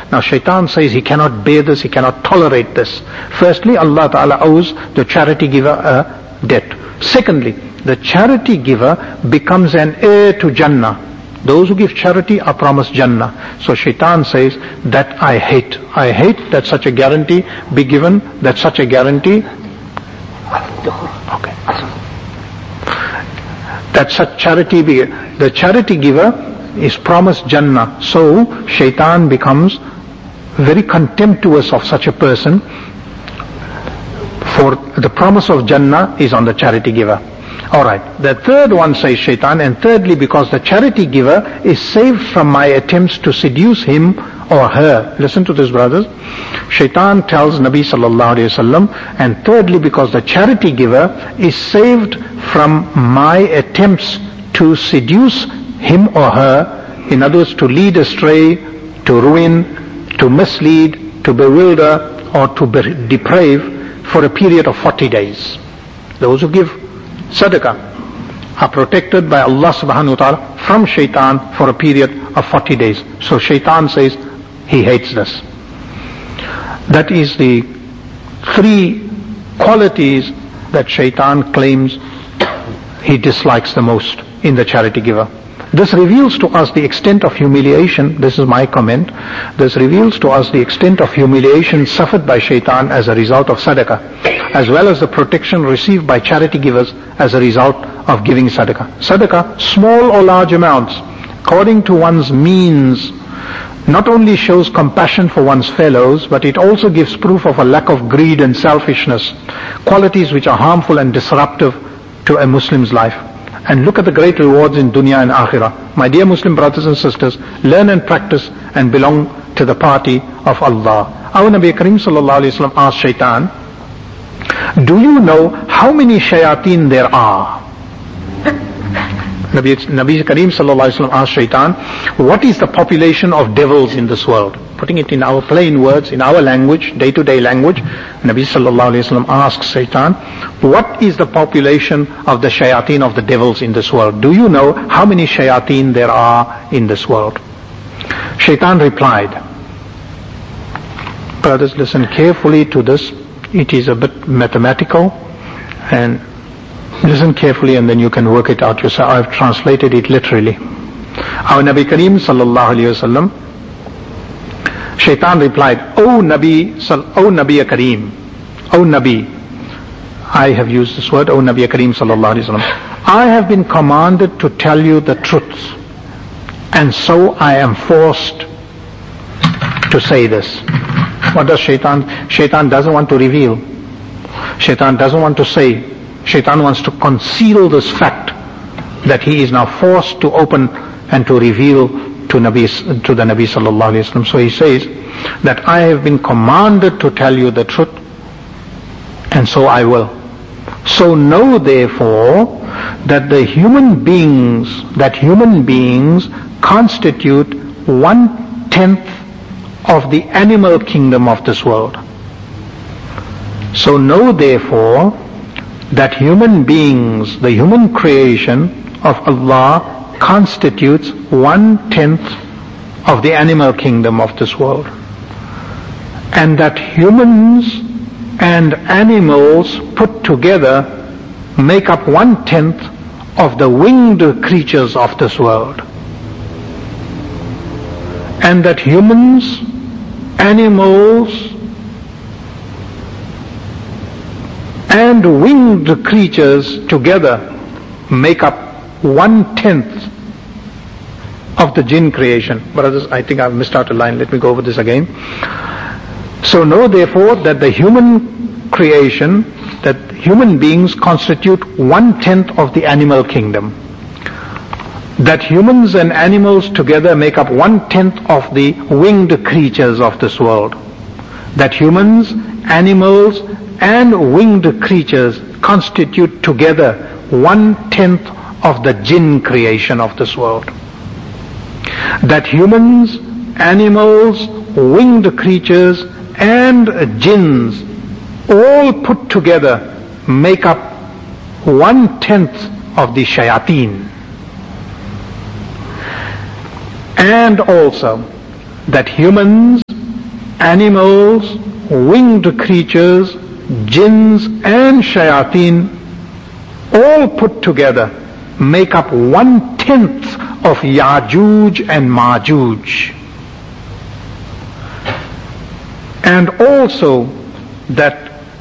Now shaitan says he cannot bear this, he cannot tolerate this. Firstly, Allah Ta'ala owes the charity giver a debt. Secondly, the charity giver becomes an heir to Jannah. Those who give charity are promised Jannah. So shaitan says that I hate that such a guarantee be given, that such a guarantee, okay, that such charity be, the charity giver is promised Jannah. So shaitan becomes very contemptuous of such a person, for the promise of Jannah is on the charity giver. Alright, the third one says shaitan, and thirdly, because the charity giver is saved from my attempts to seduce him or her. Listen to this, brothers. Shaitan tells Nabi sallallahu alayhi wasallam, and thirdly, because the charity giver is saved from my attempts to seduce him or her, in other words, to lead astray, to ruin, to mislead, to bewilder, or to deprave for a period of 40 days. Those who give sadaqah are protected by Allah subhanahu wa ta'ala from shaitan for a period of 40 days. So shaitan says he hates this. That is the three qualities that shaitan claims he dislikes the most in the charity giver. This reveals to us the extent of humiliation, this is my comment, this reveals to us the extent of humiliation suffered by shaitan as a result of sadaqah, as well as the protection received by charity givers as a result of giving sadaqah. Sadaqah, small or large amounts, according to one's means, not only shows compassion for one's fellows, but it also gives proof of a lack of greed and selfishness, qualities which are harmful and disruptive to a Muslim's life. And look at the great rewards in dunya and akhirah. My dear Muslim brothers and sisters, learn and practice and belong to the party of Allah. Our Nabi Kareem sallallahu alayhi wa sallam asked shaitan, do you know how many shayateen there are? Nabi Kareem sallallahu alayhi wa sallam asked shaitan, what is the population of devils in this world? Putting it in our plain words, in our language, day-to-day language, Nabi sallallahu alayhi wa sallam asks shaitan, what is the population of the shayateen of the devils in this world? Do you know how many shayateen there are in this world? Shaitan replied, brothers, listen carefully to this. It is a bit mathematical, and listen carefully and then you can work it out yourself. I've translated it literally. Our Nabi Kareem sallallahu alayhi wa sallam, shaitan replied, O Nabi Kareem, O Nabi, I have used this word, O Nabi Kareem sallallahu alayhi wa sallam, I have been commanded to tell you the truth, and so I am forced to say this. What does shaitan? Shaitan doesn't want to reveal. Shaitan doesn't want to say. Shaitan wants to conceal this fact that he is now forced to open and to reveal to the Nabi sallallahu alayhi wa sallam. So he says that I have been commanded to tell you the truth, and so I will. So know therefore that human beings constitute 1/10 of the animal kingdom of this world. So know therefore that human beings, the human creation of Allah, constitutes 1/10 of the animal kingdom of this world. And that humans and animals put together make up 1/10 of the winged creatures of this world. And that humans, animals, and winged creatures together make up 1/10 of the jinn creation. Brothers, I think I've missed out a line. Let me go over this again. So know therefore that the human creation, that human beings constitute 1/10 of the animal kingdom. That humans and animals together make up 1/10 of the winged creatures of this world. That humans, animals, and winged creatures constitute together 1/10 of the jinn creation of this world. That humans, animals, winged creatures, and jinns all put together make up 1/10 of the shayateen. And also that humans, animals, winged creatures, jinns and shayateen, all put together make up 1/10 of Yajuj and Majuj. And also that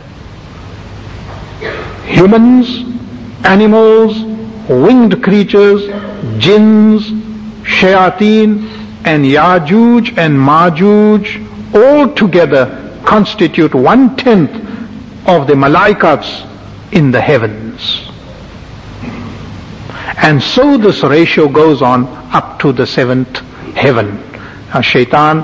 humans, animals, winged creatures, jinns, shayateen and Yajuj and Majuj all together constitute 1/10 of the malaikats in the heavens. And so this ratio goes on up to the 7th heaven. Now Shaitan,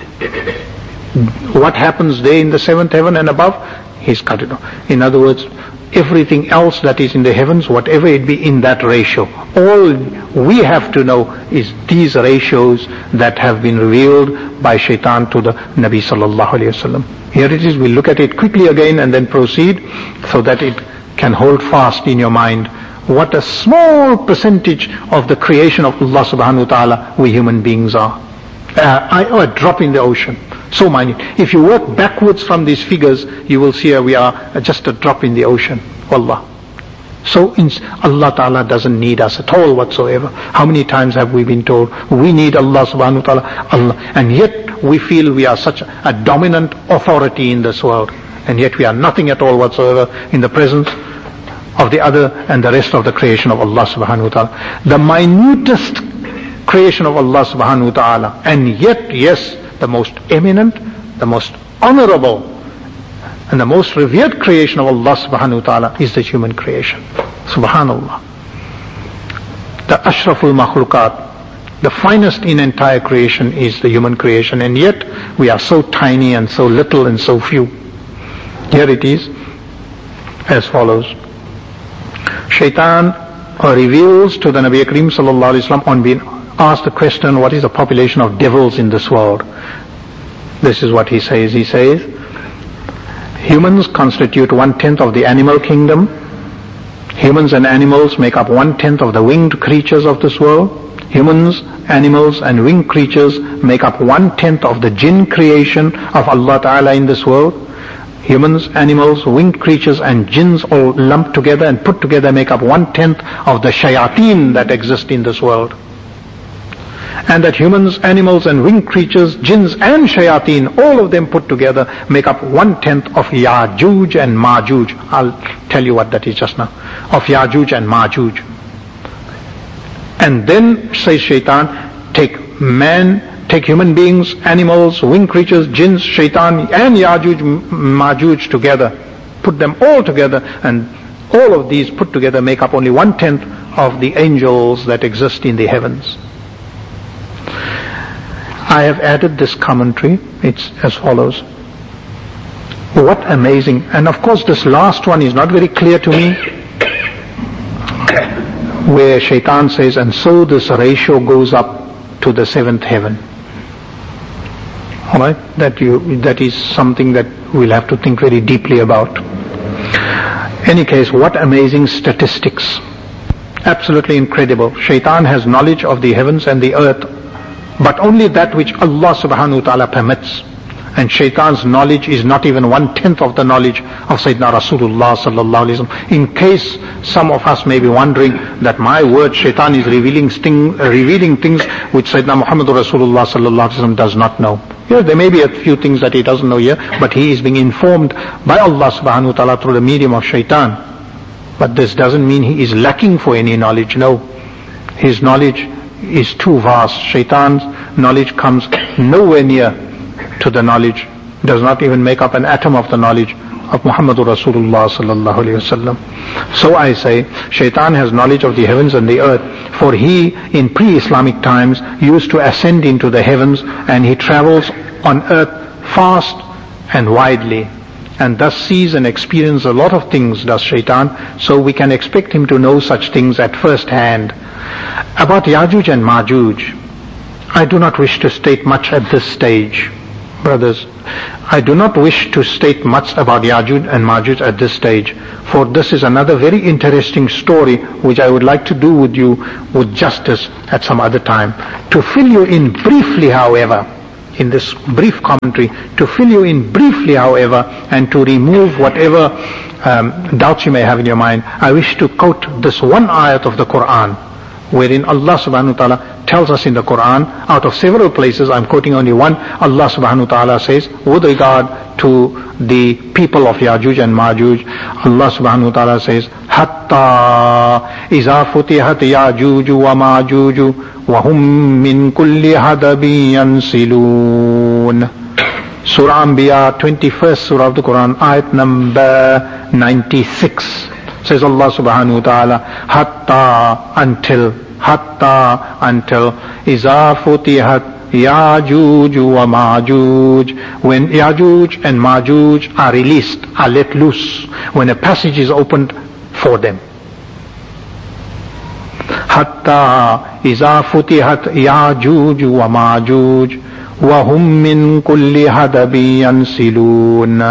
what happens there in the 7th heaven and above, he's cut it off. In other words, everything else that is in the heavens, whatever it be in that ratio, all we have to know is these ratios that have been revealed by Shaitan to the Nabi sallallahu alayhi wasallam. Here it is, we'll look at it quickly again and then proceed so that it can hold fast in your mind what a small percentage of the creation of Allah subhanahu wa ta'ala we human beings are. A drop in the ocean. So minute. If you work backwards from these figures, you will see we are just a drop in the ocean. Wallah. So Allah ta'ala doesn't need us at all whatsoever. How many times have we been told we need Allah subhanahu wa ta'ala, Allah, and yet we feel we are such a dominant authority in this world, and yet we are nothing at all whatsoever in the presence of the other and the rest of the creation of Allah subhanahu wa ta'ala. The minutest creation of Allah subhanahu wa ta'ala, and yet, yes, the most eminent, the most honorable, and the most revered creation of Allah subhanahu wa ta'ala is the human creation. Subhanallah. The ashraful makhluqat, the finest in entire creation is the human creation, and yet we are so tiny and so little and so few. Here it is as follows. Shaitan reveals to the Nabi Kareem sallallahu alaihi wasallam on being asked the question, what is the population of devils in this world? This is what he says. He says, humans constitute 1/10 of the animal kingdom. Humans and animals make up 1/10 of the winged creatures of this world. Humans, animals and winged creatures make up 1/10 of the jinn creation of Allah Ta'ala in this world. Humans, animals, winged creatures and jinns all lumped together and put together make up 1/10 of the shayateen that exist in this world. And that humans, animals and winged creatures, jinns and shayateen, all of them put together make up 1/10 of Yajuj and Majuj. I'll tell you what that is just now. Of Yajuj and Majuj. And then says Shaitan, take human beings, animals, winged creatures, jinns, shaitan and Yajuj, Majuj together. Put them all together, and all of these put together make up only 1/10 of the angels that exist in the heavens. I have added this commentary. It's as follows. What amazing. And of course this last one is not very clear to me, where Shaitan says, and so this ratio goes up to the 7th heaven. Alright? That is something that we'll have to think very deeply about. Any case, what amazing statistics. Absolutely incredible. Shaitan has knowledge of the heavens and the earth, but only that which Allah subhanahu wa ta'ala permits. And Shaitan's knowledge is not even 1/10 of the knowledge of Sayyidina Rasulullah sallallahu alaihi wasallam. In case some of us may be wondering that my word, Shaitan is revealing things which Sayyidina Muhammad Rasulullah sallallahu alaihi wasallam does not know. Yes, there may be a few things that he doesn't know here, but he is being informed by Allah subhanahu wa ta'ala through the medium of Shaitan. But this doesn't mean he is lacking for any knowledge. No. His knowledge is too vast. Shaitan's knowledge comes nowhere near to the knowledge, does not even make up an atom of the knowledge of Muhammadur Rasulullah sallallahu alaihi wasallam. So I say, Shaitan has knowledge of the heavens and the earth, for he in pre-Islamic times used to ascend into the heavens, and he travels on earth fast and widely, and thus sees and experiences a lot of things, does Shaitan. So we can expect him to know such things at first hand. About Yajuj and Majuj, I do not wish to state much at this stage. Brothers, I do not wish to state much about Yajuj and Majuj at this stage, for this is another very interesting story which I would like to do with you with justice at some other time. To fill you in briefly, however, in this brief commentary to fill you in briefly, however, and to remove whatever doubts you may have in your mind. I wish to quote this one ayat of the Quran, wherein Allah subhanahu wa ta'ala tells us in the Quran, out of several places, I'm quoting only one, Allah subhanahu wa ta'ala says, with regard to the people of Yajuj and Majuj, Allah subhanahu wa ta'ala says, Hatta iza futihat Yajuj wa Majuj wa hum min kulli hadabi yansilun. Surah Anbiya, 21st Surah of the Quran, ayat number 96. Says Allah subhanahu wa ta'ala, Hatta until iza futihat Yajuj wa Majuj, when Yajuj and Majuj are released, are let loose, when a passage is opened for them. Hatta iza futihat Yajuj wa Majuj wa hum min kulli hadabi yansilun,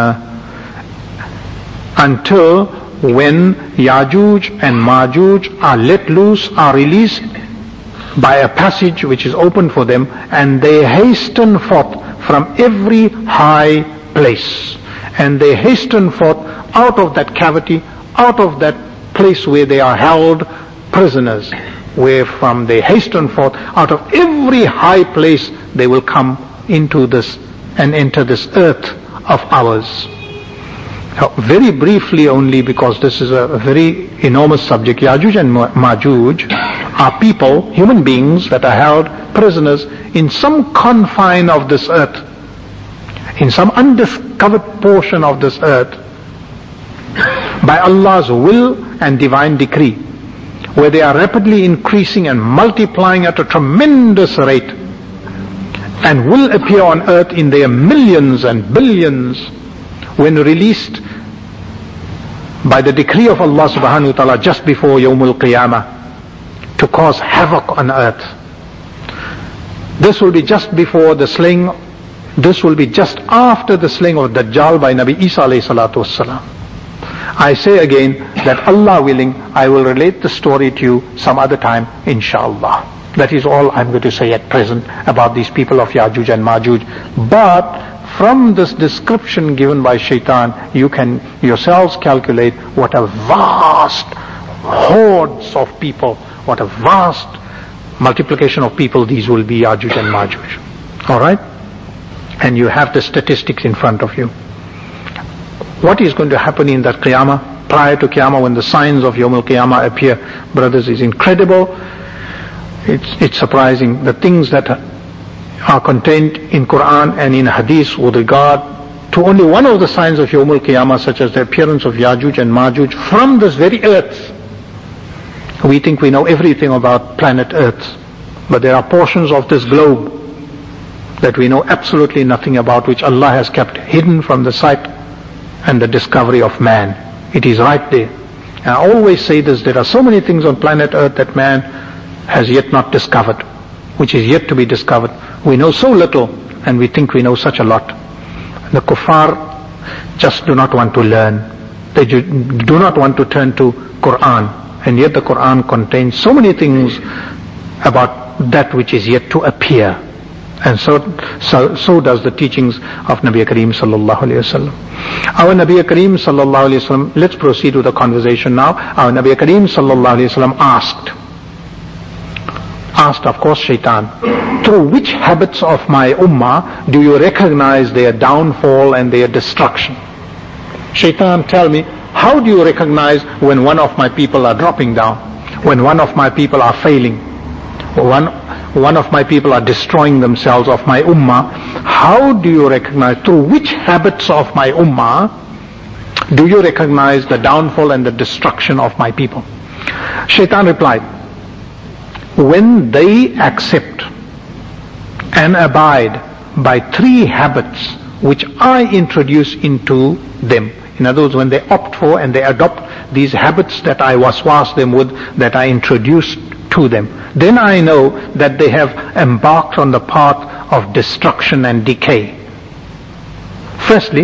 until when Yajuj and Majuj are let loose, are released by a passage which is open for them, and they hasten forth from every high place, and they hasten forth out of that cavity, out of that place where they are held prisoners, where from they hasten forth out of every high place they will come into this and enter this earth of ours. Now, very briefly only, because this is a very enormous subject, Yajuj and Majuj are people, human beings that are held prisoners in some confine of this earth, in some undiscovered portion of this earth, by Allah's will and divine decree, where they are rapidly increasing and multiplying at a tremendous rate, and will appear on earth in their millions and billions when released by the decree of Allah subhanahu wa ta'ala just before Yawmul Qiyamah, to cause havoc on earth. This will be just before the slaying, this will be just after the slaying of Dajjal by Nabi Isa alayhi salatu wassalam. I say again that Allah willing, I will relate the story to you some other time, inshallah. That is all I'm going to say at present about these people of Yajuj and Majuj. But from this description given by Shaitan, you can yourselves calculate what a vast hordes of people, what a vast multiplication of people these will be, Yajuj and Majuj. Alright? And you have the statistics in front of you. What is going to happen in that Qiyamah, prior to Qiyamah, when the signs of Yawm al-Qiyamah appear, brothers, is incredible. It's surprising. The things that are contained in Quran and in Hadith with regard to only one of the signs of Yawm al-Qiyamah, such as the appearance of Yajuj and Majuj from this very earth. We think we know everything about planet Earth, but there are portions of this globe that we know absolutely nothing about, which Allah has kept hidden from the sight and the discovery of man. It is right there. And I always say this, there are so many things on planet Earth that man has yet not discovered, which is yet to be discovered. We know so little, and we think we know such a lot. The kuffar just do not want to learn. They do not want to turn to Quran, and yet the Quran contains so many things about that which is yet to appear. And so does the teachings of Nabi Kareem sallallahu alayhi wasallam. Our Nabi Kareem sallallahu alayhi wasallam, let's proceed with the conversation now. Our Nabi Kareem sallallahu alayhi wasallam asked of course Shaitan, through which habits of my ummah do you recognize their downfall and their destruction? Shaitan, tell me, how do you recognize when one of my people are dropping down, when one of my people are failing, one of my people are destroying themselves, of my ummah? How do you recognize, through which habits of my ummah do you recognize the downfall and the destruction of my people? Shaitan replied, when they accept and abide by three habits which I introduce into them. In other words, when they opt for and they adopt these habits that I waswas them with, that I introduced to them, then I know that they have embarked on the path of destruction and decay. Firstly,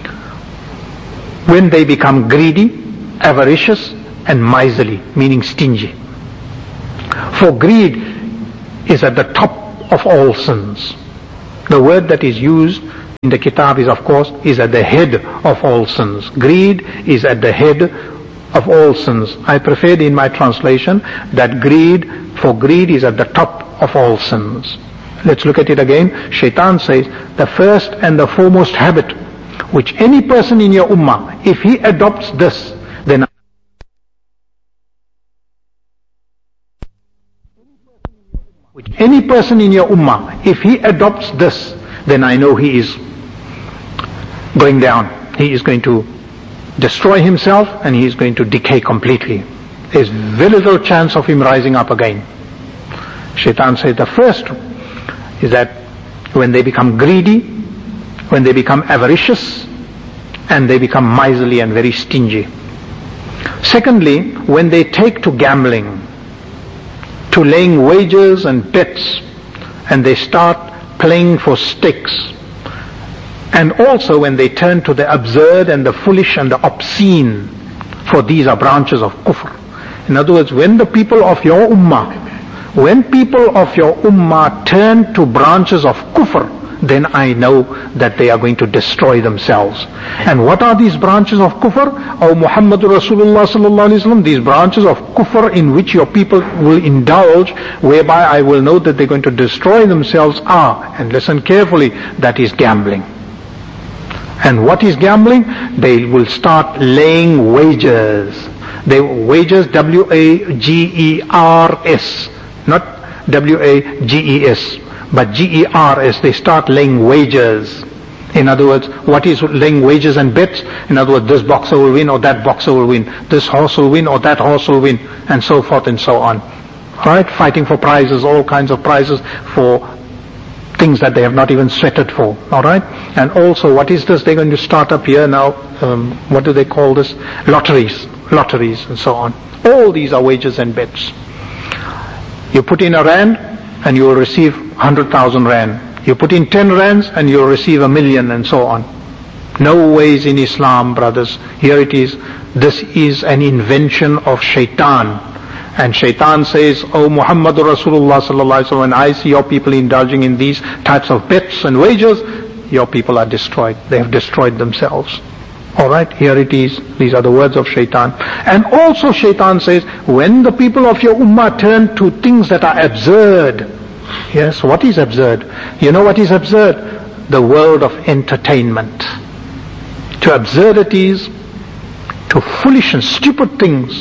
when they become greedy, avaricious and miserly, meaning stingy. For greed is at the top of all sins. The word that is used in the kitab is, of course, is at the head of all sins. Greed is at the head of all sins. I preferred in my translation that greed is at the top of all sins. Let's look at it again. Shaitan says, the first and the foremost habit which any person in your ummah, if he adopts this, then any person in your ummah, if he adopts this, then I know he is going down. He is going to destroy himself and he is going to decay completely. There's very little chance of him rising up again. Shaitan says the first is that when they become greedy, when they become avaricious, and they become miserly and very stingy. Secondly, when they take to gambling, to laying wagers and bets, and they start playing for stakes. And also when they turn to the absurd and the foolish and the obscene, for these are branches of kufr. In other words, when the people of your ummah, turn to branches of kufr, then I know that they are going to destroy themselves. And what are these branches of kufr? O Muhammadur Rasulullah sallallahu alaihi wasallam, these branches of kufr in which your people will indulge, whereby I will know that they're going to destroy themselves are, and listen carefully, that is gambling. And what is gambling? They will start laying wagers. Wagers, W-A-G-E-R-S, not W-A-G-E-S. But G-E-R-S, they start laying wagers. In other words, what is laying wagers and bets? In other words, this boxer will win or that boxer will win. This horse will win or that horse will win. And so forth and so on. Right? Fighting for prizes, all kinds of prizes for things that they have not even sweated for. Alright? And also, what is this? They're going to start up here now, what do they call this? Lotteries and so on. All these are wagers and bets. You put in a rand, and you will receive 100,000 rand. You put in 10 rands and you will receive 1,000,000 and so on. No ways in Islam, brothers. Here it is. This is an invention of shaitan. And shaitan says, O Muhammadur Rasulullah sallallahu alaihi wasallam, when I see your people indulging in these types of bets and wagers, your people are destroyed. They have destroyed themselves. Alright, here it is. These are the words of shaitan. And also shaitan says, when the people of your ummah turn to things that are absurd. Yes, what is absurd? You know what is absurd? The world of entertainment. To absurdities, to foolish and stupid things.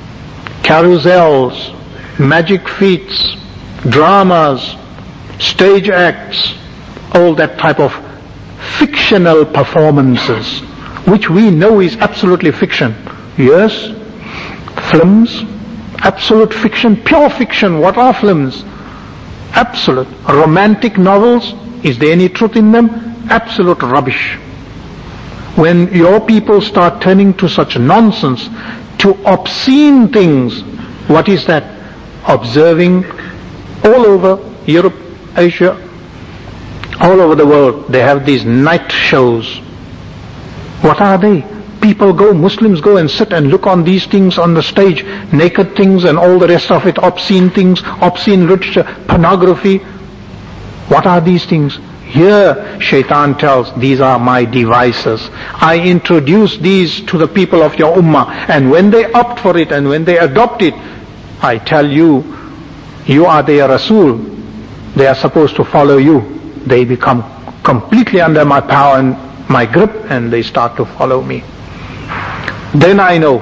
Carousels, magic feats, dramas, stage acts, all that type of fictional performances, which we know is absolutely fiction. Yes, films, absolute fiction, pure fiction. What are films? Absolute. Romantic novels, is there any truth in them? Absolute rubbish. When your people start turning to such nonsense, to obscene things, what is that? Observing all over Europe, Asia, all over the world, they have these night shows. What are they? Muslims go and sit and look on these things on the stage, naked things and all the rest of it, obscene things, obscene literature, pornography. What are these things? Here, shaitan tells, these are my devices. I introduce these to the people of your ummah, and when they opt for it and when they adopt it, I tell you, you are their Rasul. They are supposed to follow you. They become completely under my power and my grip, and they start to follow me. Then I know,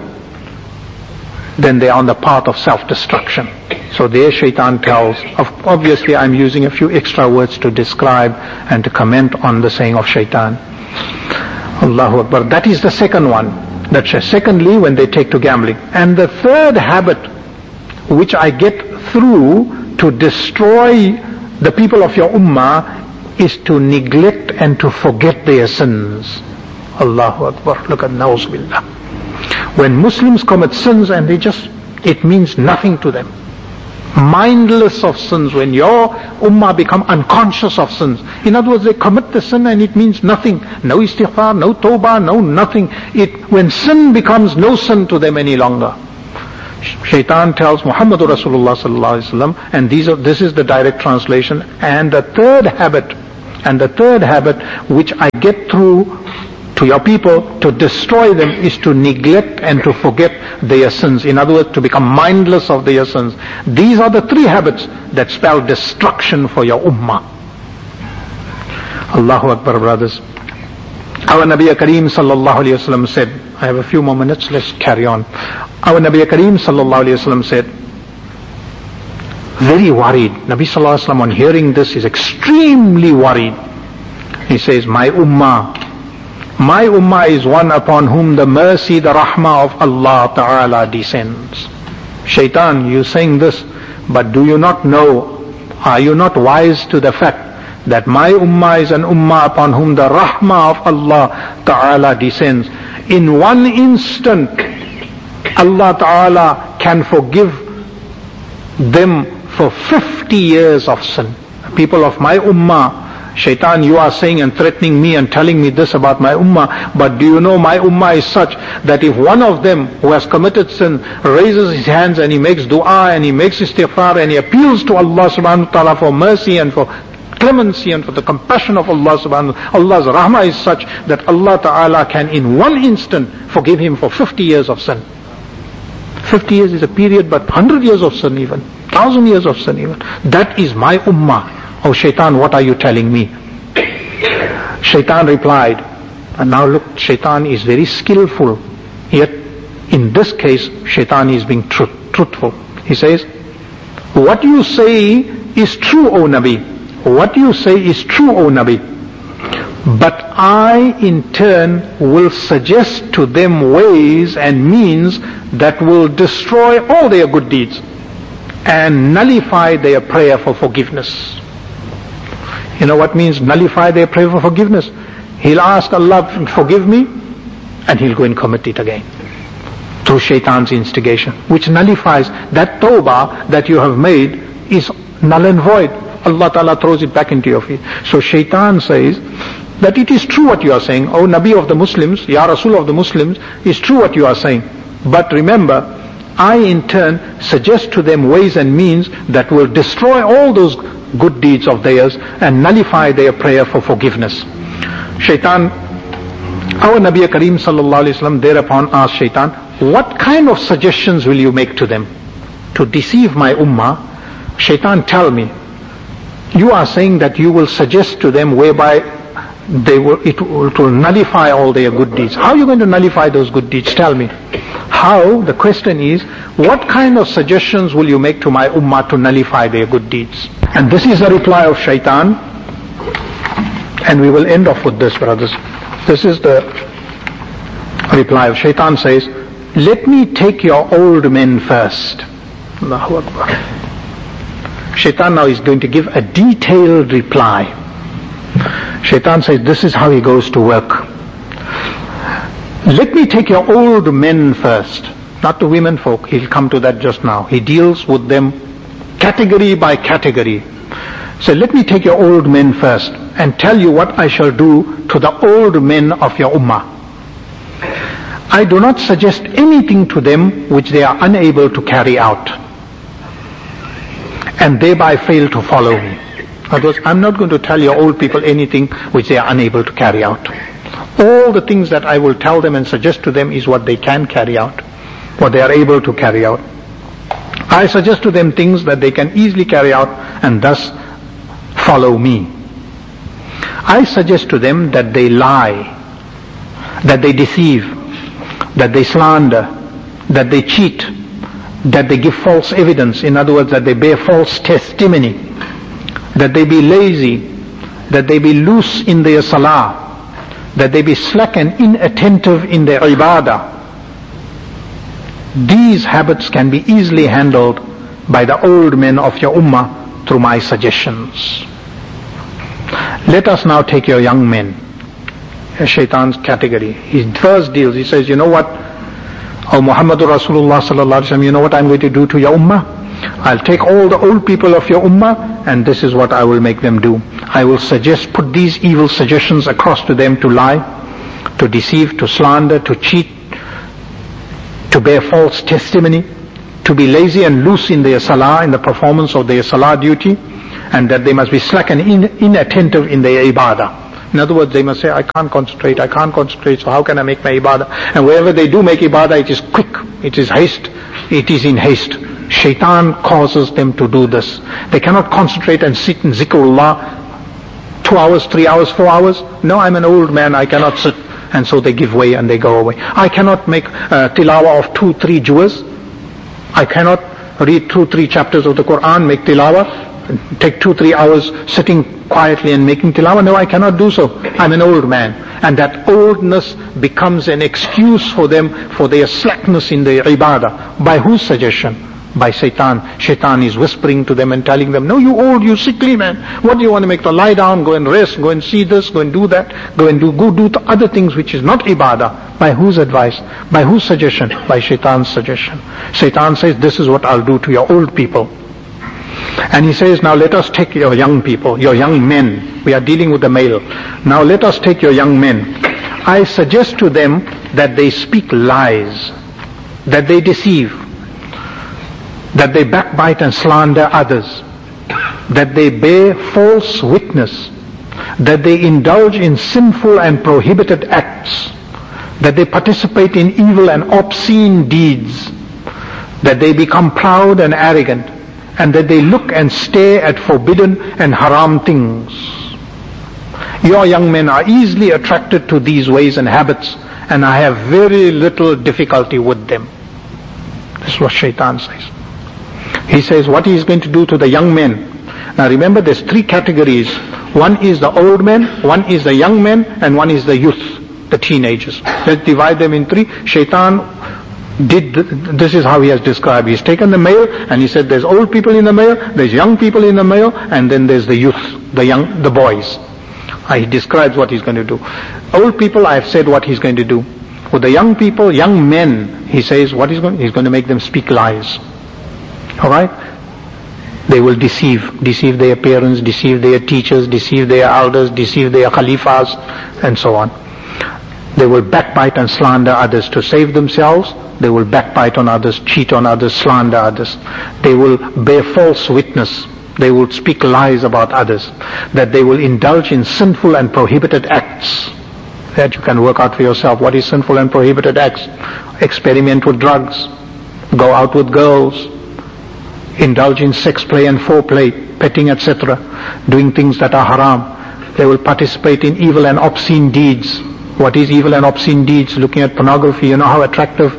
then they are on the path of self-destruction. So there shaitan tells, obviously I'm using a few extra words to describe and to comment on the saying of shaitan. Allahu Akbar. That is the second one. Secondly, when they take to gambling. And the third habit, which I get through to destroy the people of your ummah, is to neglect and to forget their sins. Allahu Akbar. Look at Na'uz Billah. When Muslims commit sins and it means nothing to them. Mindless of sins, when your ummah become unconscious of sins. In other words, they commit the sin and it means nothing. No istighfar, no tawbah, no nothing. When sin becomes no sin to them any longer. Shaitan tells Muhammadur Rasulullah sallallahu alaihi wasallam, and this is the direct translation, and the third habit And the third habit which I get through to your people to destroy them is to neglect and to forget their sins. In other words, to become mindless of their sins. These are the three habits that spell destruction for your ummah. Allahu Akbar, brothers. Our Nabi Kareem sallallahu alayhi wasallam said, I have a few more minutes, let's carry on. Our Nabi Kareem sallallahu alayhi wasallam said, very worried. Nabi sallallahu alayhi wasallam, on hearing this, is extremely worried. He says, my ummah is one upon whom the mercy, the rahmah of Allah Ta'ala descends. Shaitan, you saying this, but do you not know, are you not wise to the fact that my ummah is an ummah upon whom the rahmah of Allah Ta'ala descends? In one instant, Allah Ta'ala can forgive them for 50 years of sin. People of my ummah, Shaitan, you are saying and threatening me and telling me this about my ummah, but do you know my ummah is such that if one of them who has committed sin raises his hands and he makes dua and he makes istighfar and he appeals to Allah subhanahu wa ta'ala for mercy and for clemency and for the compassion of Allah subhanahu wa ta'ala, Allah's rahmah is such that Allah ta'ala can in one instant forgive him for 50 years of sin. 50 years is a period, but 100 years of sin even, 1,000 years of sin even. That is my ummah. Oh Shaitan, what are you telling me? Shaitan replied, and now look, Shaitan is very skillful, yet in this case Shaitan is being truthful. He says, what you say is true, O Nabi. What you say is true, O Nabi. But I in turn will suggest to them ways and means that will destroy all their good deeds and nullify their prayer for forgiveness. You know what means nullify their prayer for forgiveness? He'll ask Allah, forgive me, and he'll go and commit it again. Through Shaitan's instigation, which nullifies that tawbah that you have made is null and void. Allah Ta'ala throws it back into your feet. So Shaitan says that it is true what you are saying. O Nabi of the Muslims, Ya Rasul of the Muslims, is true what you are saying. But remember, I in turn suggest to them ways and means that will destroy all those good deeds of theirs and nullify their prayer for forgiveness. Shaitan, our Nabi Kareem sallallahu alayhi wasallam thereupon asked Shaitan, what kind of suggestions will you make to them to deceive my ummah? Shaitan, tell me. You are saying that you will suggest to them whereby it will nullify all their good deeds. How are you going to nullify those good deeds? Tell me. How? The question is, what kind of suggestions will you make to my ummah to nullify their good deeds? And this is the reply of Shaitan. And we will end off with this, brothers. This is the reply of Shaitan. Says, let me take your old men first. Allahu Akbar. Shaitan now is going to give a detailed reply. Shaitan says, this is how he goes to work. Let me take your old men first, not the women folk. He'll come to that just now. He deals with them category by category. So let me take your old men first and tell you what I shall do to the old men of your ummah. I do not suggest anything to them which they are unable to carry out and thereby fail to follow me. In other words, I'm not going to tell your old people anything which they are unable to carry out. All the things that I will tell them and suggest to them is what they can carry out, what they are able to carry out. I suggest to them things that they can easily carry out and thus follow me. I suggest to them that they lie, that they deceive, that they slander, that they cheat, that they give false evidence, in other words, that they bear false testimony, that they be lazy, that they be loose in their salah, that they be slack and inattentive in their ibadah. These habits can be easily handled by the old men of your ummah through my suggestions. Let us now take your young men, Shaitan's category. He first deals, he says, you know what, O Muhammadur Rasulullah sallallahu alaihi wasallam, you know what I'm going to do to your ummah? I'll take all the old people of your ummah and this is what I will make them do. I will put these evil suggestions across to them to lie, to deceive, to slander, to cheat, to bear false testimony, to be lazy and loose in their salah, in the performance of their salah duty, and that they must be slack and inattentive in their ibadah. In other words, they must say, I can't concentrate, so how can I make my ibadah? And wherever they do make ibadah, it is quick, it is haste, it is in haste. Shaitan causes them to do this. They cannot concentrate and sit in zikrullah 2 hours, 3 hours, 4 hours. No, I'm an old man, I cannot sit. And so they give way and they go away. I cannot make tilawah of 2-3 juz. I cannot read 2-3 chapters of the Quran, make tilawah, take 2-3 hours sitting quietly and making tilawah. No, I cannot do so. I'm an old man. And that oldness becomes an excuse for them for their slackness in their ibadah. By whose suggestion? By Shaitan. Shaitan is whispering to them and telling them, no, you old, you sickly man. What do you want to make? To lie down, go and rest, go and see this, go and do that, go do the other things which is not ibadah. By whose advice? By whose suggestion? By Shaitan's suggestion. Shaitan says, this is what I'll do to your old people. And he says, now let us take your young people, your young men. We are dealing with the male. Now let us take your young men. I suggest to them that they speak lies, that they deceive, that they backbite and slander others, that they bear false witness, that they indulge in sinful and prohibited acts, that they participate in evil and obscene deeds, that they become proud and arrogant, and that they look and stare at forbidden and haram things. Your young men are easily attracted to these ways and habits, and I have very little difficulty with them. This is what Shaitan says. He says what he is going to do to the young men. Now remember, there's 3 categories. One is the old men, one is the young men, and one is the youth, the teenagers. Let's divide them in 3. Shaitan this is how he has described. He's taken the male and he said there's old people in the male, there's young people in the male, and then there's the youth, the boys. He describes what he's going to do. Old people, I have said what he's going to do. With the young people, young men, he says what he's going to make them speak lies. Alright? They will deceive their parents, deceive their teachers, deceive their elders, deceive their khalifas, and so on. They will backbite and slander others to save themselves. They will backbite on others, cheat on others, slander others. They will bear false witness. They will speak lies about others. That they will indulge in sinful and prohibited acts. That you can work out for yourself. What is sinful and prohibited acts? Experiment with drugs. Go out with girls. Indulge in sex play and foreplay, petting, etc. Doing things that are haram. They will participate in evil and obscene deeds. What is evil and obscene deeds? Looking at pornography. You know how attractive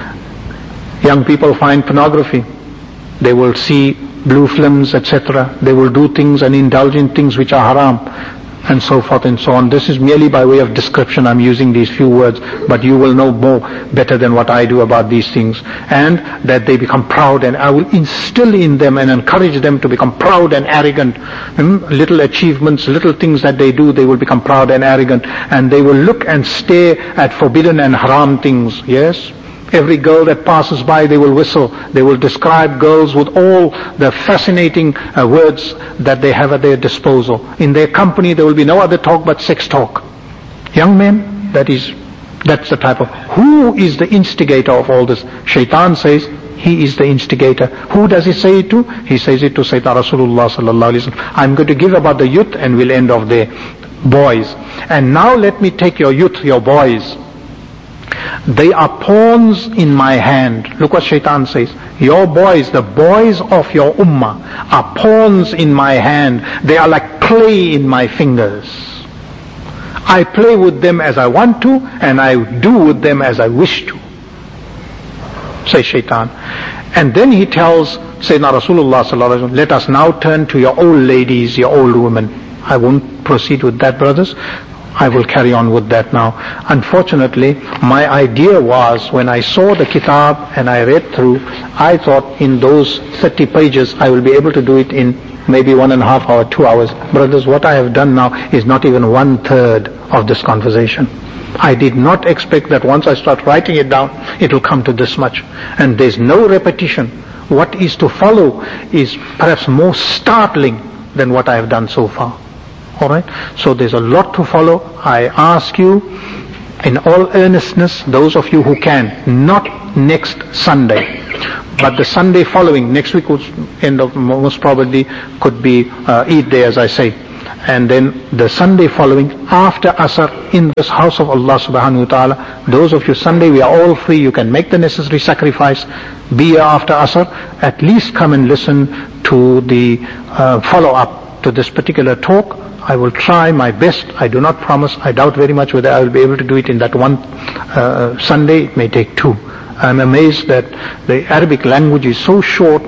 young people find pornography. They will see blue films, etc. They will do things and indulge in things which are haram, and so forth and so on. This is merely by way of description. I'm using these few words, but you will know more better than what I do about these things. And that they become proud, and I will instill in them and encourage them to become proud and arrogant. Little achievements, little things that they do, they will become proud and arrogant, and they will look and stare at forbidden and haram things. Yes? Every girl that passes by, they will whistle. They will describe girls with all the fascinating words that they have at their disposal. In their company, there will be no other talk but sex talk. Young men, that's the type of... Who is the instigator of all this? Shaitan says he is the instigator. Who does he say it to? He says it to Sayyidina Rasulullah sallallahu alaihi wasallam. I'm going to give about the youth and we'll end off there. Boys. And now let me take your youth, your boys. They are pawns in my hand. Look what Shaitan says. Your boys, the boys of your ummah, are pawns in my hand. They are like clay in my fingers. I play with them as I want to, and I do with them as I wish to, says Shaitan. And then he tells Sayyidina Rasulullah sallallahu alaihi wasallam, let us now turn to your old ladies, your old women. I won't proceed with that, brothers. I will carry on with that now. Unfortunately, my idea was, when I saw the kitab and I read through, I thought in those 30 pages I will be able to do it in maybe 1.5 hours, 2 hours. Brothers, what I have done now is not even 1/3 of this conversation. I did not expect that once I start writing it down, it will come to this much. And there's no repetition. What is to follow is perhaps more startling than what I have done so far. Alright, so there's a lot to follow. I ask you in all earnestness, those of you who can, not next Sunday, but the Sunday following, next week would end of most probably could be Eid day, as I say, and then the Sunday following after Asr in this house of Allah subhanahu wa ta'ala. Those of you Sunday, we are all free, you can make the necessary sacrifice, be here after Asr, at least come and listen to the follow-up to this particular talk. I will try my best. I do not promise. I doubt very much whether I will be able to do it in that one Sunday. It may take two. I'm amazed that the Arabic language is so short,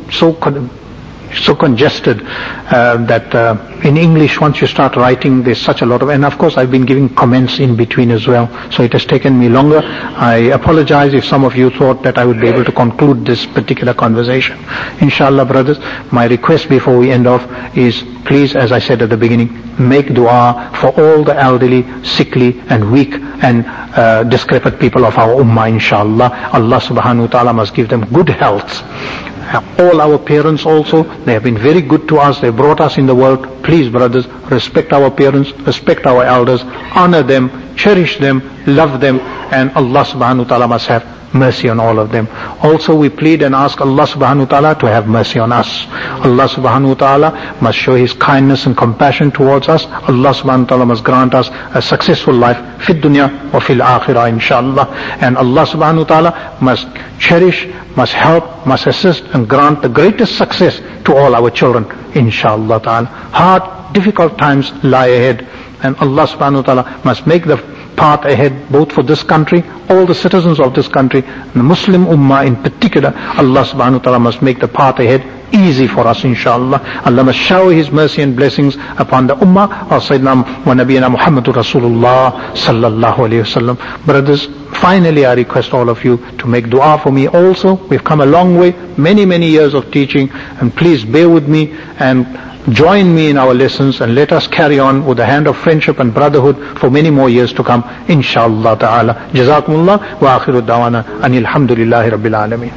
so congested that in English, once you start writing, there's such a lot of, and of course I've been giving comments in between as well, so it has taken me longer. I apologize if some of you thought that I would be able to conclude this particular conversation. Inshallah, brothers, my request before we end off is, please, as I said at the beginning, make dua for all the elderly, sickly and weak and discrepant people of our ummah, inshallah. Allah subhanahu wa ta'ala must give them good health. All our parents also, they have been very good to us, they brought us in the world. Please, brothers, respect our parents, respect our elders, honor them, cherish them, love them, and Allah subhanahu wa ta'ala must have mercy on all of them. Also we plead and ask Allah subhanahu wa ta'ala to have mercy on us. Allah subhanahu wa ta'ala must show His kindness and compassion towards us. Allah subhanahu wa ta'ala must grant us a successful life, fid dunya wa fil akhirah, inshallah. And Allah subhanahu wa ta'ala must cherish, must help, must assist and grant the greatest success to all our children, inshallah ta'ala. Hard, difficult times lie ahead, and Allah subhanahu wa ta'ala must make the path ahead both for this country, all the citizens of this country, and the Muslim ummah in particular. Allah subhanahu wa ta'ala must make the path ahead easy for us, inshallah. Allah must shower His mercy and blessings upon the ummah of Sayyidina wa Nabiyina Muhammadur Rasulullah sallallahu alayhi wasallam. Brothers, finally I request all of you to make dua for me also. We've come a long way, many years of teaching, and please bear with me and join me in our lessons, and let us carry on with the hand of friendship and brotherhood for many more years to come, inshallah ta'ala. Jazakumullah wa akhiru da'wana anil hamdulillahi rabbil alameen.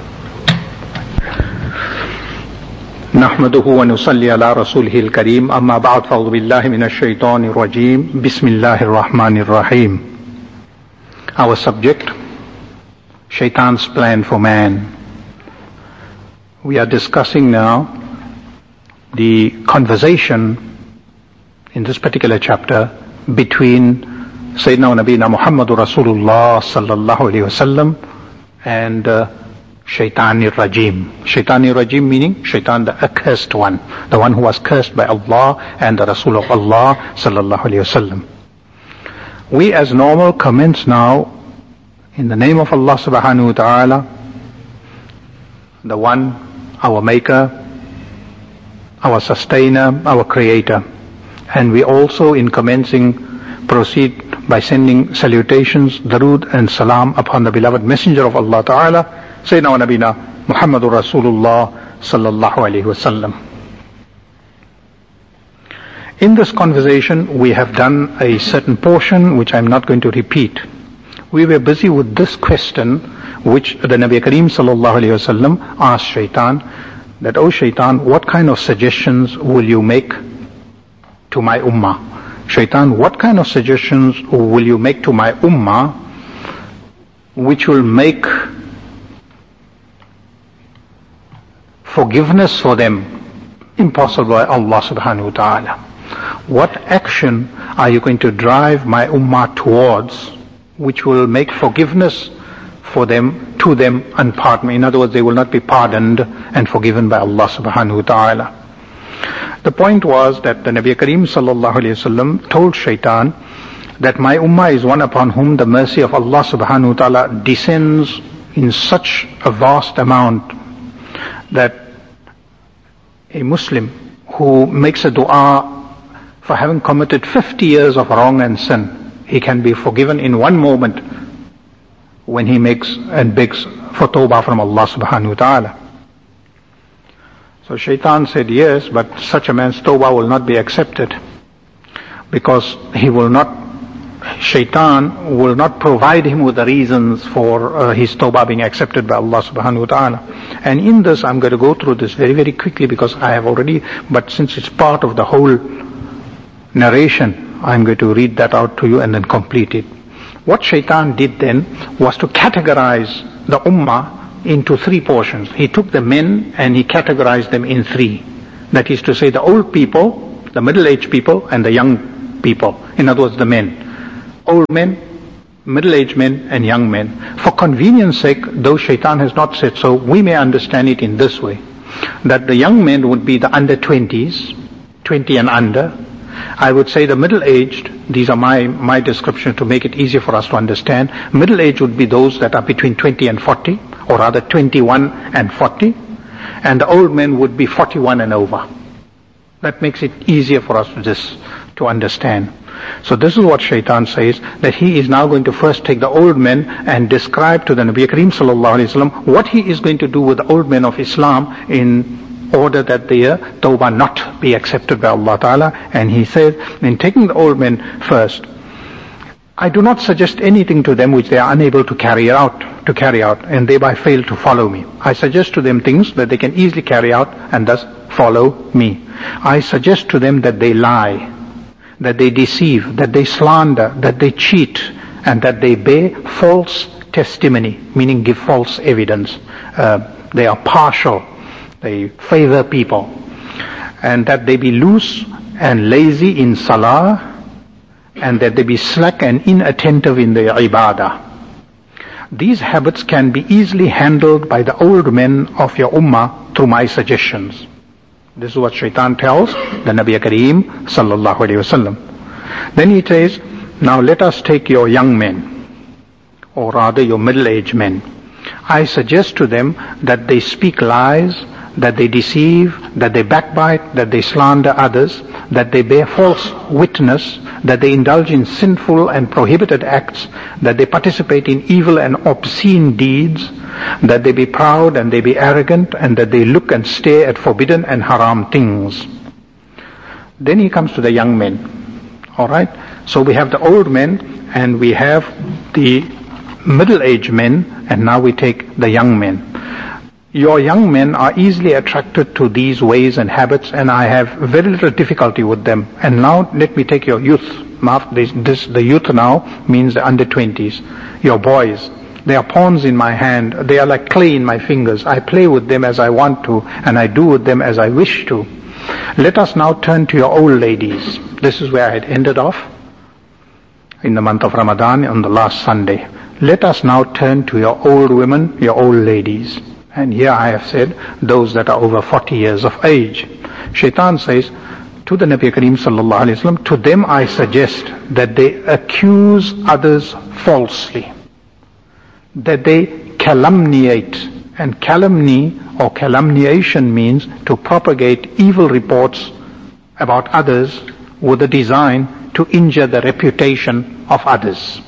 نحمده ونصلي على رسوله الكريم أما بعد فأعوذ بالله من الشيطان الرجيم بسم الله الرحمن الرحيم. Our subject, Shaitan's plan for man. We are discussing now the conversation in this particular chapter between Sayyidina wa Nabiyina Muhammadur Rasulullah sallallahu alayhi wasallam and Shaitanir Rajim. Shaitanir Rajim meaning Shaitan, the accursed one, the one who was cursed by Allah and the Rasul of Allah sallallahu alayhi wasallam. We as normal commence now in the name of Allah subhanahu wa ta'ala, the one, our maker, our sustainer, our creator. And we also in commencing proceed by sending salutations, darood and salam upon the beloved messenger of Allah ta'ala, Sayyidina wa Nabina Muhammadur Rasulullah sallallahu alayhi wasallam. In this conversation we have done a certain portion which I am not going to repeat. We were busy with this question which the Nabi Kareem sallallahu alayhi wasallam asked Shaitan, that, "O Shaitan, what kind of suggestions will you make to my ummah? Shaitan, what kind of suggestions will you make to my ummah which will make forgiveness for them impossible by Allah subhanahu wa ta'ala? What action are you going to drive my ummah towards which will make forgiveness for them, to them, unpardoned? In other words, they will not be pardoned and forgiven by Allah subhanahu wa ta'ala." The point was that the Nabi Kareem sallallahu alayhi wasallam told Shaitan that my ummah is one upon whom the mercy of Allah subhanahu wa ta'ala descends in such a vast amount that a Muslim who makes a dua for having committed 50 years of wrong and sin, he can be forgiven in one moment when he makes and begs for tawbah from Allah subhanahu wa ta'ala. So Shaitan said, yes, but such a man's tawbah will not be accepted, because Shaitan will not provide him with the reasons for his tawbah being accepted by Allah subhanahu wa ta'ala. And in this I'm going to go through this very quickly, because I have already, but since it's part of the whole narration, I'm going to read that out to you and then complete it. what shaitan did then was to categorize the ummah into three portions. He took the men and he categorized them in three. That is to say, the old people, the middle-aged people, and the young people. In other words, the men. Old men, middle-aged men, and young men. For convenience sake, though shaitan has not said so, we may understand it in this way. That the young men would be the under 20s, 20 and under. I would say the middle-aged, these are my description to make it easier for us to understand. Middle-aged would be those that are between 20 and 40, or rather 21 and 40. And the old men would be 41 and over. That makes it easier for us to understand. So this is what shaitan says, that he is now going to first take the old men and describe to the Nabi Kareem sallallahu alaihi wasallam what he is going to do with the old men of Islam in order that their tawbah not be accepted by Allah Ta'ala. And he says, in taking the old men first, I do not suggest anything to them which they are unable to carry out, and thereby fail to follow me. I suggest to them things that they can easily carry out and thus follow me. I suggest to them that they lie, that they deceive, that they slander, that they cheat, and that they bear false testimony, meaning give false evidence. They are partial, they favor people, and that they be loose and lazy in salah, and that they be slack and inattentive in their ibadah. These habits can be easily handled by the old men of your ummah through my suggestions. This is what shaitan tells the Nabi Kareem sallallahu alayhi wasallam. Then he says, now let us take your young men, or rather your middle-aged men. I suggest to them that they speak lies, that they deceive, that they backbite, that they slander others, that they bear false witness, that they indulge in sinful and prohibited acts, that they participate in evil and obscene deeds, that they be proud and they be arrogant, and that they look and stare at forbidden and haram things. Then he comes to the young men. Alright? So we have the old men and we have the middle-aged men, and now we take the young men. Your young men are easily attracted to these ways and habits, and I have very little difficulty with them. And now let me take your youth. The youth now means the under 20s. Your boys, they are pawns in my hand. They are like clay in my fingers. I play with them as I want to, and I do with them as I wish to. Let us now turn to your old ladies. This is where I had ended off in the month of Ramadan on the last Sunday. Let us now turn to your old women, your old ladies. And here I have said those that are over 40 years of age. Shaitan says to the Nabi Kareem sallallahu alaihi wasallam, to them I suggest that they accuse others falsely, that they calumniate. And calumny or calumniation means to propagate evil reports about others with the design to injure the reputation of others.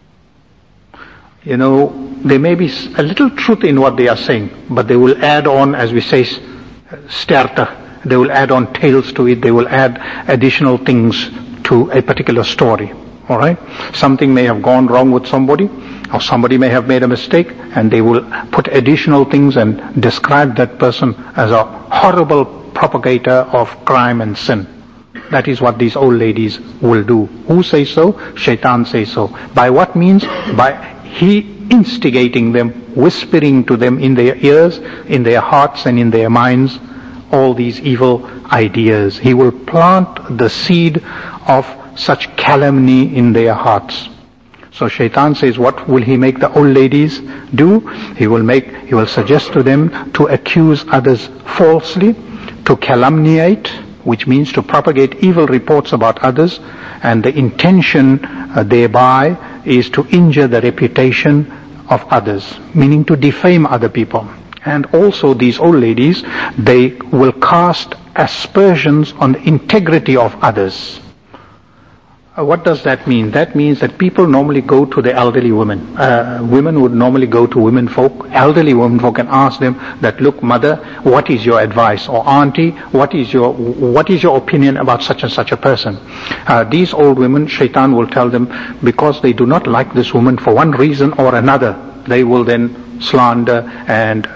You know, there may be a little truth in what they are saying, but they will add on, as we say, sterta. They will add on tales to it. They will add additional things to a particular story. All right? Something may have gone wrong with somebody, or somebody may have made a mistake, and they will put additional things and describe that person as a horrible propagator of crime and sin. That is what these old ladies will do. Who says so? Shaitan says so. By what means? By he instigating them, whispering to them in their ears, in their hearts and in their minds, all these evil ideas. He will plant the seed of such calumny in their hearts. So shaitan says, what will he make the old ladies do? He will suggest to them to accuse others falsely, to calumniate, which means to propagate evil reports about others, and the intention thereby is to injure the reputation of others, meaning to defame other people. And also these old ladies, they will cast aspersions on the integrity of others. What does that mean? That means that people normally go to the elderly women. Women would normally go to women folk, elderly women folk, and ask them that, look, mother, what is your advice? Or auntie, what is your opinion about such and such a person? These old women, shaitan will tell them, because they do not like this woman for one reason or another, they will then slander and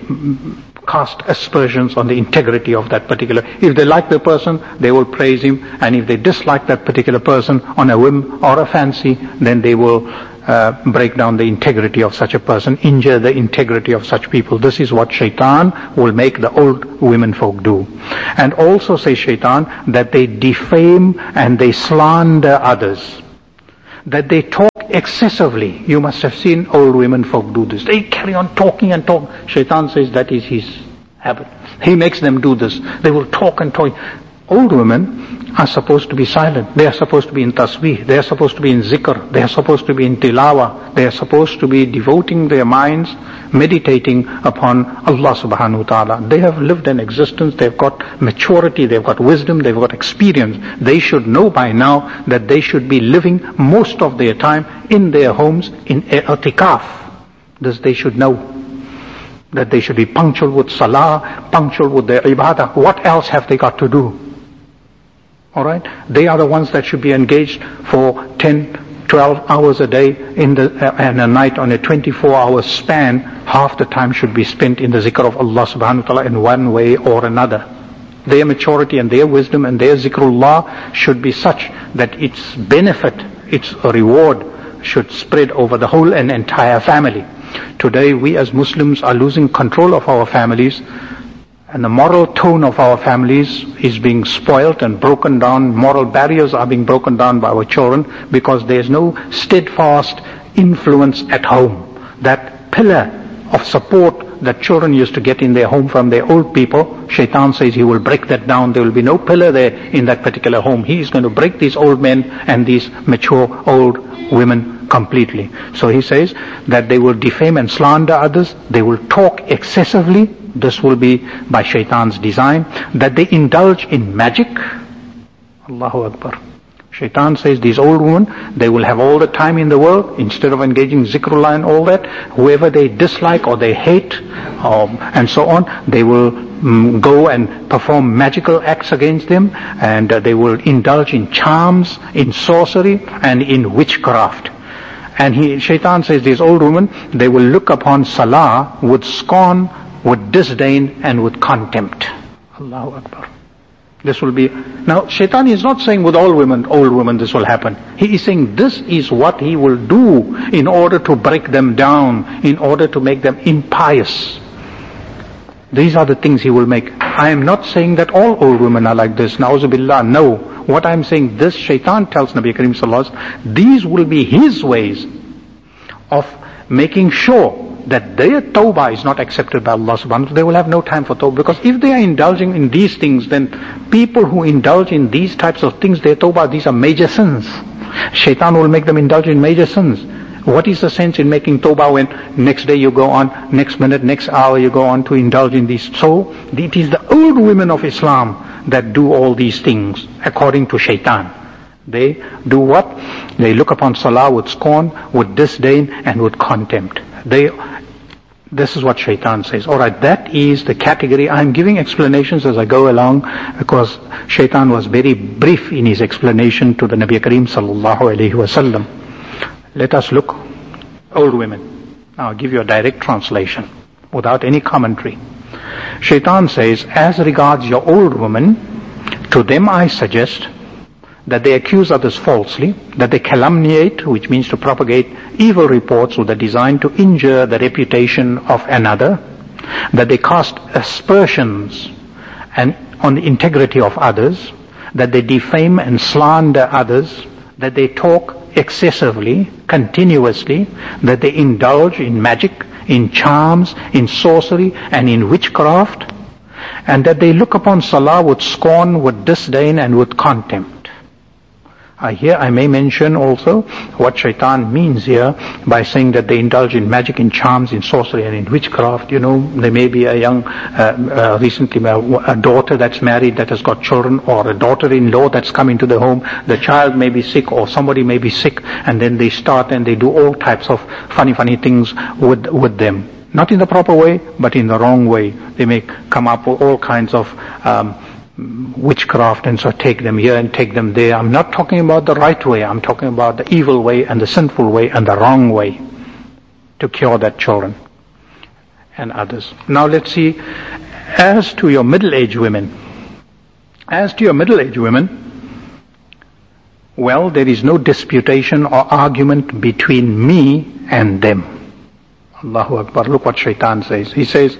cast aspersions on the integrity of that particular. If they like the person, they will praise him, and if they dislike that particular person on a whim or a fancy, then they will break down the integrity of such a person, injure the integrity of such people. This is what shaitan will make the old women folk do. And also says shaitan that they defame and they slander others, that they talk excessively. You must have seen old women folk do this. They carry on talking and talk. Shaitan says that is his habit. He makes them do this. They will talk and talk. Old women are supposed to be silent. They are supposed to be in tasbih. They are supposed to be in zikr. They are supposed to be in tilawa. They are supposed to be devoting their minds, meditating upon Allah subhanahu wa ta'ala. They have lived an existence. They've got maturity. They've got wisdom. They've got experience. They should know by now that they should be living most of their time in their homes in i'tikaf. This they should know. That they should be punctual with salah, punctual with their ibadah. What else have they got to do? Alright? They are the ones that should be engaged for 10, 12 hours a day and a night on a 24-hour span. Half the time should be spent in the zikr of Allah subhanahu wa ta'ala in one way or another. Their maturity and their wisdom and their zikrullah should be such that its benefit, its reward should spread over the whole and entire family. Today we as Muslims are losing control of our families, and the moral tone of our families is being spoilt and broken down. Moral barriers are being broken down by our children because there is no steadfast influence at home. That pillar of support that children used to get in their home from their old people, shaitan says he will break that down. There will be no pillar there in that particular home. He is going to break these old men and these mature old women completely. So he says that they will defame and slander others. They will talk excessively. This will be by shaitan's design. That they indulge in magic. Allahu Akbar. Shaitan says these old women, they will have all the time in the world. Instead of engaging zikrullah and all that, whoever they dislike or they hate and so on, they will go and perform magical acts against them, and they will indulge in charms, in sorcery and in witchcraft. And shaitan says these old women, they will look upon salah with scorn, with disdain and with contempt. Allahu Akbar. This will be, now shaitan is not saying with all women, old women this will happen. He is saying this is what he will do in order to break them down, in order to make them impious. These are the things he will make. I am not saying that all old women are like this. Na'uzubillah, no. What I am saying, this shaitan tells Nabi Karim Sallallahu Alaihi Wasallam, these will be his ways of making sure that their tawbah is not accepted by Allah subhanahu wa ta'ala. They will have no time for tawbah, because if they are indulging in these things, then people who indulge in these types of things, their tawbah, these are major sins. Shaitan will make them indulge in major sins. What is the sense in making tawbah when next day you go on, next minute, next hour you go on to indulge in these? So it is the old women of Islam that do all these things according to shaitan. They do what? They look upon salah with scorn, with disdain and with contempt. This is what shaitan says. Alright, that is the category. I'm giving explanations as I go along because shaitan was very brief in his explanation to the Nabi Karim Sallallahu Alaihi Wasallam. Let us look. Old women. Now I'll give you a direct translation without any commentary. Shaitan says, as regards your old women, to them I suggest that they accuse others falsely, that they calumniate, which means to propagate evil reports with a design to injure the reputation of another, that they cast aspersions and on the integrity of others, that they defame and slander others, that they talk excessively, continuously, that they indulge in magic, in charms, in sorcery and in witchcraft, and that they look upon salah with scorn, with disdain and with contempt. Here I may mention also what shaitan means here by saying that they indulge in magic, in charms, in sorcery and in witchcraft. You know, there may be a young, recently a daughter that's married that has got children, or a daughter-in-law that's come into the home. The child may be sick or somebody may be sick, and then they start and they do all types of funny things with them. Not in the proper way, but in the wrong way. They may come up with all kinds of witchcraft, and so take them here and take them there. I'm not talking about the right way. I'm talking about the evil way and the sinful way and the wrong way to cure that children and others. Now let's see, as to your middle-aged women. As to your middle-aged women, well, there is no disputation or argument between me and them. Allahu Akbar. Look what Shaitan says. He says,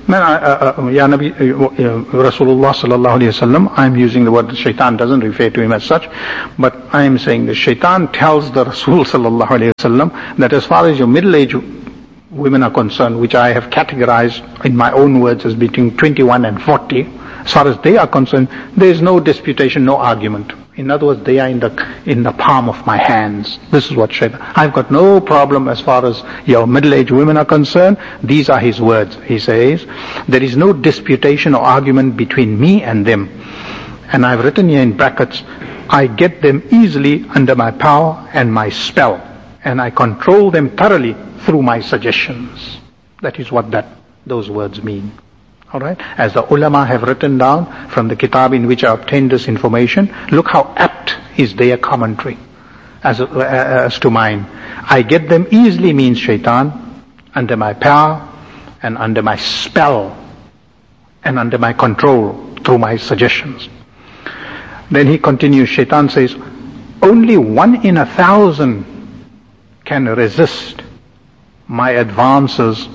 Ya Nabi, Rasulullah sallallahu alayhi wasallam, I'm using the word Shaitan, doesn't refer to him as such, but I'm saying the Shaitan tells the Rasul sallallahu alayhi wasallam that as far as your middle-aged women are concerned, which I have categorized in my own words as between 21 and 40, as far as they are concerned, there is no disputation, no argument. In other words, they are in the palm of my hands. This is what Shaitan. I've got no problem as far as your middle-aged women are concerned. These are his words. He says, there is no disputation or argument between me and them. And I've written here in brackets, I get them easily under my power and my spell. And I control them thoroughly through my suggestions. That is what those words mean. Alright, as the ulama have written down from the kitab in which I obtained this information, look how apt is their commentary as to mine. I get them easily means Shaitan, under my power and under my spell and under my control through my suggestions. Then he continues, Shaitan says, only 1 in 1,000 can resist my advances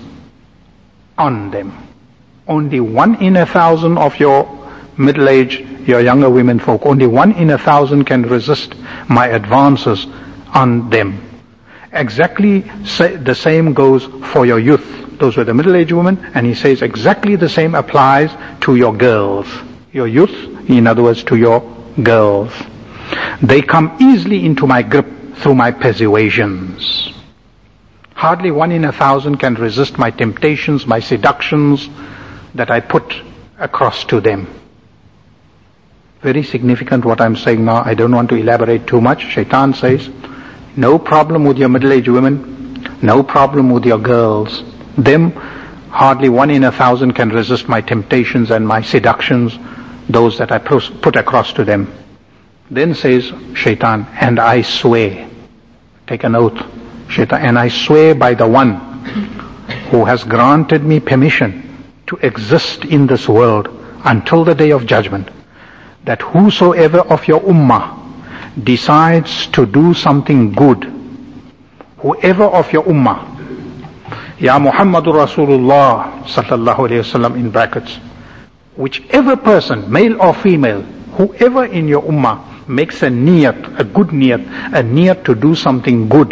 on them. Only 1 in 1,000 of your middle-aged, your younger women folk, only 1 in 1,000 can resist my advances on them. Exactly the same goes for your youth. Those were the middle-aged women, and he says exactly the same applies to your girls. Your youth, in other words, to your girls. They come easily into my grip through my persuasions. Hardly 1 in 1,000 can resist my temptations, my seductions, that I put across to them. Very significant what I'm saying now. I don't want to elaborate too much. Shaitan says, no problem with your middle-aged women, no problem with your girls. Them, hardly 1 in 1,000 can resist my temptations and my seductions, those that I put across to them. Then says Shaitan, and I swear, take an oath, Shaitan, and I swear by the one who has granted me permission to exist in this world until the day of judgment, that whosoever of your ummah decides to do something good, whoever of your ummah, Ya Muhammadur Rasulullah sallallahu alayhi wasallam in brackets, whichever person, male or female, whoever in your ummah makes a niyat, a good niyat, a niyat to do something good,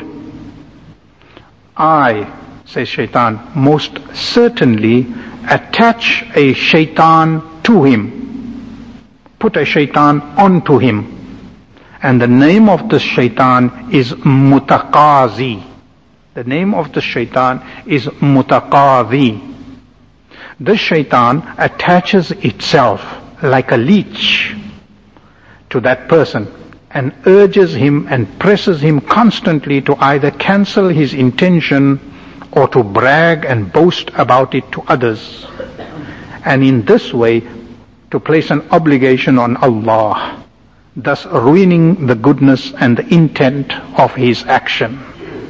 I, says Shaitan, most certainly attach a shaitan to him, put a shaitan onto him, and the name of the shaitan is Mutaqazi. The name of the shaitan is Mutaqazi. This shaitan attaches itself like a leech to that person and urges him and presses him constantly to either cancel his intention or to brag and boast about it to others, and in this way to place an obligation on Allah, thus ruining the goodness and the intent of his action.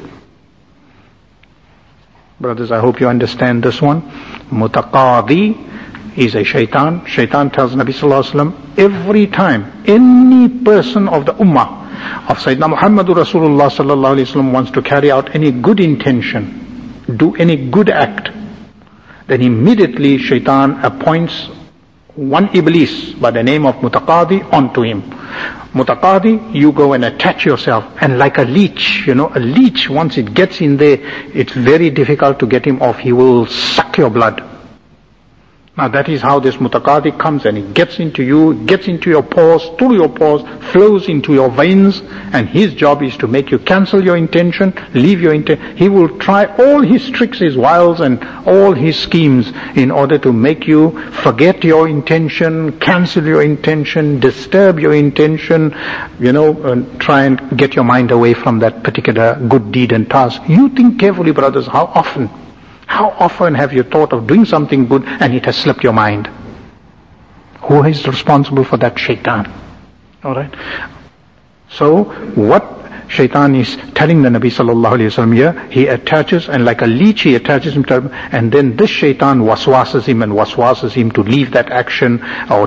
Brothers, I hope you understand this one. Mutaqadi is a shaitan. Shaitan tells Nabi sallallahu alaihi wasallam, every time any person of the ummah of Sayyidina Muhammadur Rasulullah sallallahu alaihi wasallam wants to carry out any good intention, do any good act, then immediately Shaitan appoints one Iblis by the name of Mutaqadi onto him. Mutaqadi, you go and attach yourself, and like a leech, a leech, once it gets in there, it's very difficult to get him off. He will suck your blood. Now that is how this Mutaqadi comes, and it gets into you, gets into your pores, through your pores, flows into your veins, and his job is to make you cancel your intention, leave your intention. He will try all his tricks, his wiles, and all his schemes in order to make you forget your intention, cancel your intention, disturb your intention, and try and get your mind away from that particular good deed and task. You think carefully, brothers, how often have you thought of doing something good and it has slipped your mind? Who is responsible for that? Shaitan. Alright? So, what Shaitan is telling the Nabi sallallahu alayhi wa sallam here, he attaches, and like a leech he attaches him to, and then this Shaitan waswases him to leave that action, or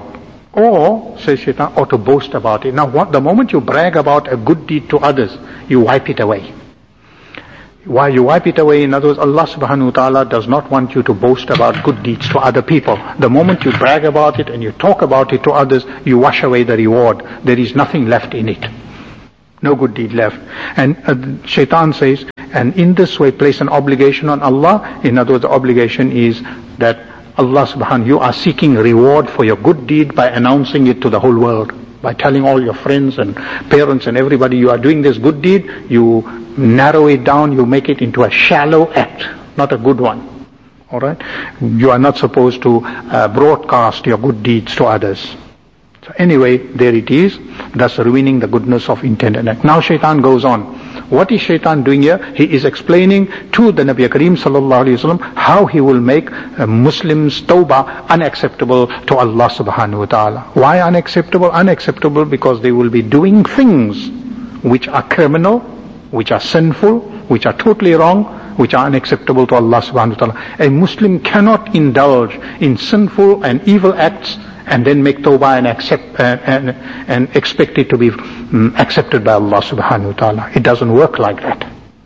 Or, says Shaitan, or to boast about it. Now, the moment you brag about a good deed to others, you wipe it away. Why you wipe it away? In other words, Allah subhanahu wa ta'ala does not want you to boast about good deeds to other people. The moment you brag about it and you talk about it to others, you wash away the reward. There is nothing left in it. No good deed left. And Shaitan says, and in this way place an obligation on Allah. In other words, the obligation is that Allah subhanahu, you are seeking reward for your good deed by announcing it to the whole world. By telling all your friends and parents and everybody you are doing this good deed, you narrow it down, you make it into a shallow act, not a good one. Alright? You are not supposed to broadcast your good deeds to others. So anyway, there it is, thus ruining the goodness of intended act. Now Shaitan goes on. What is Shaitan doing here? He is explaining to the Nabi Kareem sallallahu alayhi wa sallam how he will make Muslims' tawbah unacceptable to Allah subhanahu wa ta'ala. Why unacceptable? Unacceptable because they will be doing things which are criminal, which are sinful, which are totally wrong, which are unacceptable to Allah subhanahu wa ta'ala. A Muslim cannot indulge in sinful and evil acts and then make tawbah and expect it to be accepted by Allah subhanahu wa ta'ala. It doesn't work like that.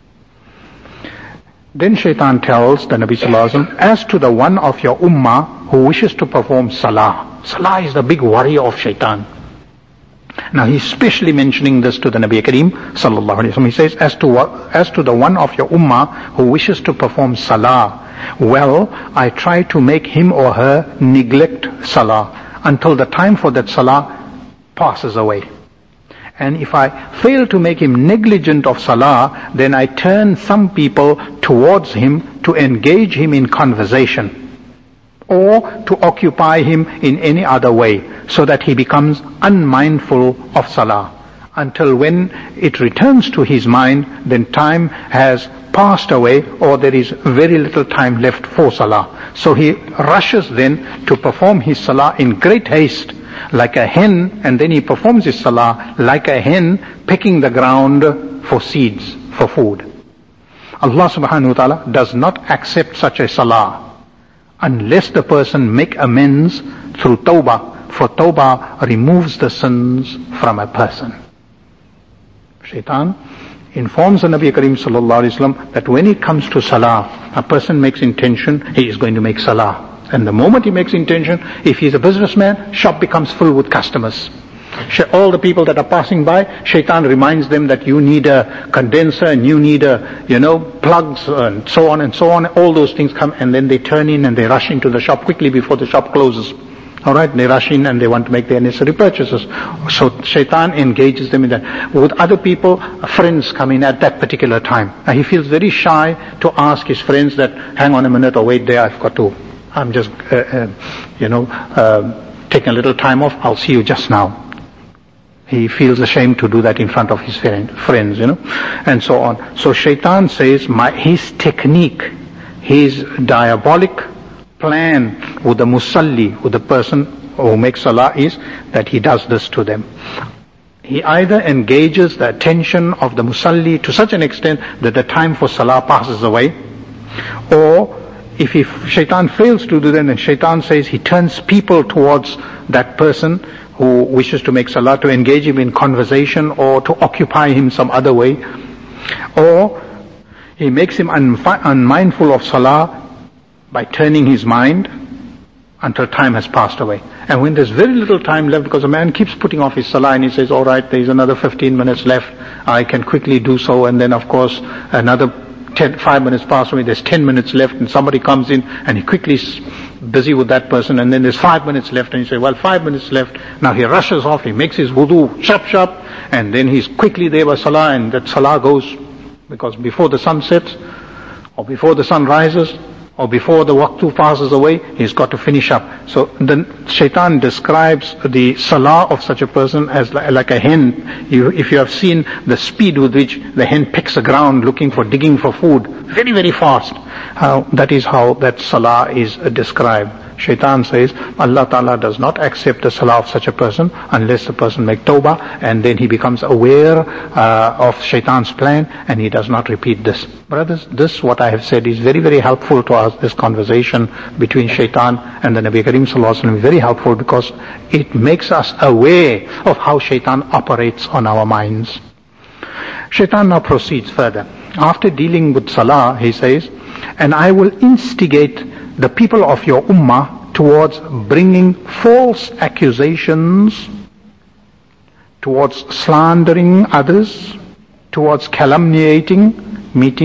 Then Shaitan tells the Nabi sallallahu alaihi wasallam, as to the one of your ummah who wishes to perform salah. Salah is the big worry of Shaitan. Now he's specially mentioning this to the Nabi Kareem sallallahu alaihi wasallam. He says, as to the one of your ummah who wishes to perform salah, well, I try to make him or her neglect salah until the time for that salah passes away. And if I fail to make him negligent of salah, then I turn some people towards him to engage him in conversation or to occupy him in any other way, so that he becomes unmindful of salah. Until when it returns to his mind, then time has passed away, or there is very little time left for salah. So he rushes then to perform his salah in great haste, like a hen, and then he performs his salah like a hen pecking the ground for seeds, for food. Allah subhanahu wa ta'ala does not accept such a salah unless the person make amends through tawbah, for tawbah removes the sins from a person. Shaitan informs the Nabi Kareem sallallahu alaihi wasallam that when it comes to salah, a person makes intention, he is going to make salah. And the moment he makes intention, if he's a businessman, shop becomes full with customers. All the people that are passing by, Shaitan reminds them that you need a condenser and you need plugs and so on and so on. All those things come, and then they turn in and they rush into the shop quickly before the shop closes. Alright, they rush in and they want to make their necessary purchases. So Shaitan engages them in that. With other people, friends come in at that particular time. Now he feels very shy to ask his friends that, hang on a minute or wait there, I'm just taking a little time off, I'll see you just now. He feels ashamed to do that in front of his friends, and so on. So Shaitan says, his technique, his diabolic plan with the musalli, with the person who makes salah, is that he does this to them. He either engages the attention of the musalli to such an extent that the time for salah passes away, or if Shaitan fails to do that, then Shaitan says he turns people towards that person who wishes to make salah, to engage him in conversation or to occupy him some other way, or he makes him unmindful of salah by turning his mind until time has passed away. And when there's very little time left, because a man keeps putting off his salah and he says, alright, there's another 15 minutes left, I can quickly do so, and then of course another 5 minutes pass away, there's 10 minutes left, and somebody comes in and he quickly is busy with that person, and then there's 5 minutes left, and you say, well, 5 minutes left. Now he rushes off, he makes his wudu, sharp, and then he's quickly there by salah, and that salah goes, because before the sun sets, or before the sun rises, or before the waqtu passes away, he's got to finish up. So then Shaitan describes the salah of such a person as like a hen. If you have seen the speed with which the hen picks the ground digging for food, very, very fast. That is how that salah is described. Shaitan says, Allah Ta'ala does not accept the salah of such a person unless the person make tawbah, and then he becomes aware of Shaitan's plan, and he does not repeat this. Brothers, this what I have said is very, very helpful to us. This conversation between Shaitan and the Nabi Kareem Sallallahu Alaihi Wasallam is very helpful, because it makes us aware of how Shaitan operates on our minds. Shaitan now proceeds further. After dealing with salah, he says, and I will instigate the people of your ummah towards bringing false accusations, towards slandering others, towards calumniating, meeting